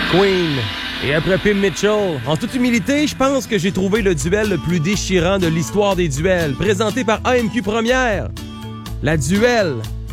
Queen. Et après Pim Mitchell, en toute humilité, je pense que j'ai trouvé le duel le plus déchirant de l'histoire des duels, présenté par AMQ Première. La duel